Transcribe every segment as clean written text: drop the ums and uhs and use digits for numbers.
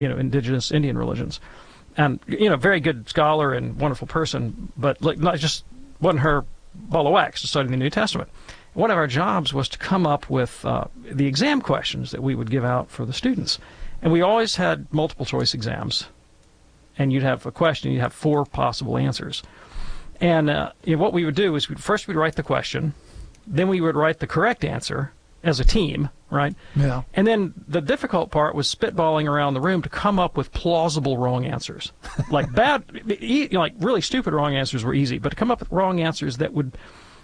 indigenous Indian religions. And, very good scholar and wonderful person, but not just wasn't her ball of wax to study the New Testament. One of our jobs was to come up with the exam questions that we would give out for the students. And we always had multiple choice exams. And you'd have a question, you'd have 4 possible answers. And what we would do is we'd write the question, then we would write the correct answer as a team, right? Yeah. And then the difficult part was spitballing around the room to come up with plausible wrong answers. Like really stupid wrong answers were easy, but to come up with wrong answers that would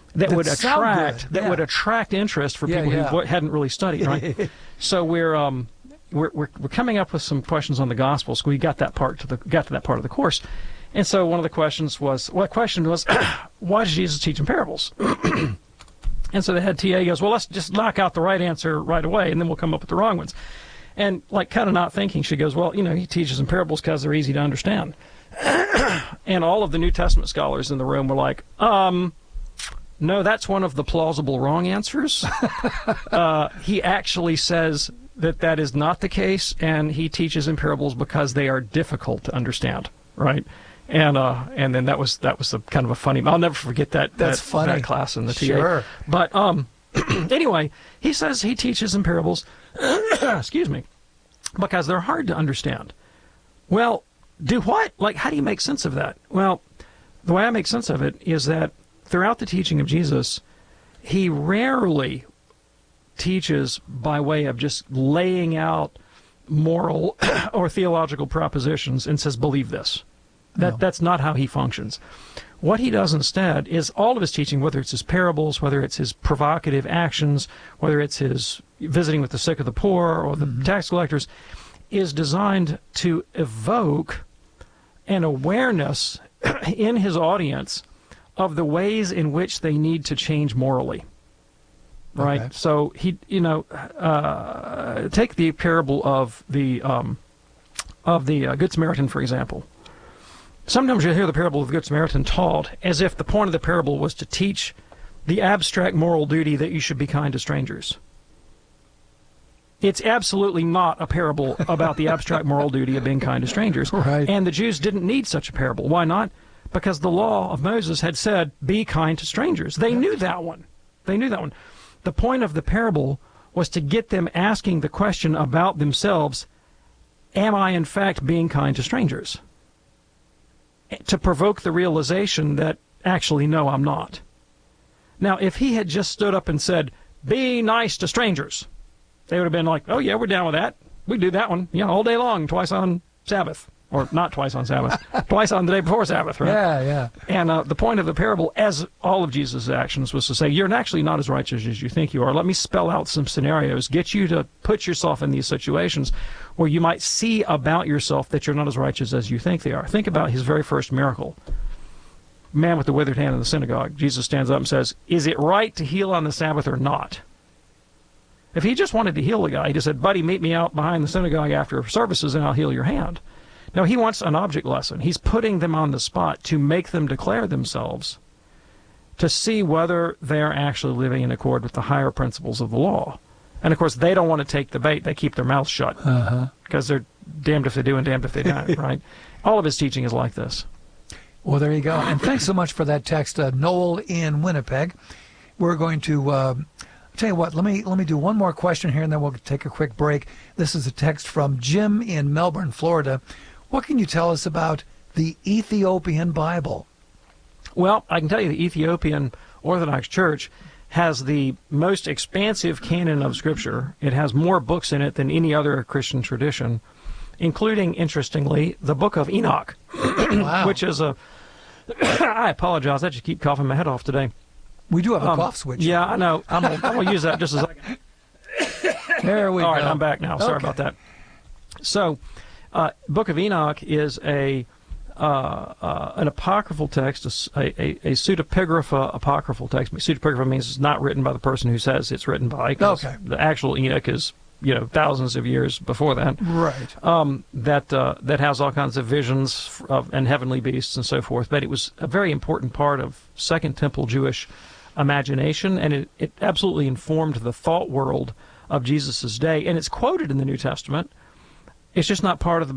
attract interest for people who hadn't really studied, right? So we're coming up with some questions on the Gospels. We got to that part of the course. And so one of the questions was, why did Jesus teach in parables? And so the head TA goes, well, let's just knock out the right answer right away, and then we'll come up with the wrong ones. And kind of not thinking, she goes, well, he teaches in parables because they're easy to understand. And all of the New Testament scholars in the room were like, no, that's one of the plausible wrong answers. He actually says that is not the case, and he teaches in parables because they are difficult to understand, right? And then that was a kind of a funny. I'll never forget that. That's funny. That class in the TA. Sure. But anyway, he says he teaches in parables. Excuse me, because they're hard to understand. Well, do what? How do you make sense of that? Well, the way I make sense of it is that throughout the teaching of Jesus, he rarely teaches by way of just laying out moral or theological propositions and says, believe this. That's not how he functions. What he does instead is all of his teaching, whether it's his parables, whether it's his provocative actions, whether it's his visiting with the sick or the poor or the tax collectors, is designed to evoke an awareness in his audience of the ways in which they need to change morally. Right? Okay. So he, take the parable of the Good Samaritan, for example. Sometimes you'll hear the parable of the Good Samaritan taught as if the point of the parable was to teach the abstract moral duty that you should be kind to strangers. It's absolutely not a parable about the abstract moral duty of being kind to strangers. Right. And the Jews didn't need such a parable. Why not? Because the law of Moses had said, be kind to strangers. They knew that one. The point of the parable was to get them asking the question about themselves, am I in fact being kind to strangers? To provoke the realization that, actually, no, I'm not. Now, if he had just stood up and said, be nice to strangers, they would have been like, oh, yeah, we're down with that. We do that one, all day long, twice on Sabbath. Or not twice on Sabbath, twice on the day before Sabbath, right? Yeah. And the point of the parable, as all of Jesus' actions, was to say, you're actually not as righteous as you think you are. Let me spell out some scenarios, get you to put yourself in these situations where you might see about yourself that you're not as righteous as you think they are. Think about his very first miracle. Man with the withered hand in the synagogue. Jesus stands up and says, is it right to heal on the Sabbath or not? If he just wanted to heal the guy, he just said, buddy, meet me out behind the synagogue after services and I'll heal your hand. No, he wants an object lesson. He's putting them on the spot to make them declare themselves, to see whether they're actually living in accord with the higher principles of the law. And, of course, they don't want to take the bait. They keep their mouths shut because they're damned if they do and damned if they don't, right? All of his teaching is like this. Well, there you go. And thanks so much for that text, Noel in Winnipeg. We're going to tell you what, let me do one more question here, and then we'll take a quick break. This is a text from Jim in Melbourne, Florida. What can you tell us about the Ethiopian Bible? Well, I can tell you the Ethiopian Orthodox Church has the most expansive canon of Scripture. It has more books in it than any other Christian tradition, including, interestingly, the Book of Enoch, wow. Which is I apologize, I just keep coughing my head off today. We do have a cough switch. Yeah, I know. I'm going to use that just a second. There we go. All right, I'm back now. Sorry about that. So, Book of Enoch is an apocryphal text, a pseudepigrapha apocryphal text. Pseudepigrapha means it's not written by the person who says it's written by. Okay. The actual Enoch is, thousands of years before that. Right. That has all kinds of visions and heavenly beasts and so forth. But it was a very important part of Second Temple Jewish imagination, and it absolutely informed the thought world of Jesus' day. And it's quoted in the New Testament. It's just not part of the